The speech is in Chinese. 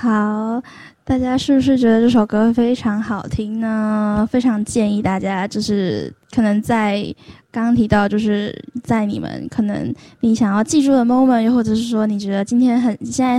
好，大家是不是觉得这首歌非常好听呢？非常建议大家，就是可能在刚刚提到，就是在你们可能你想要记住的 moment，又或者是说你觉得今天现在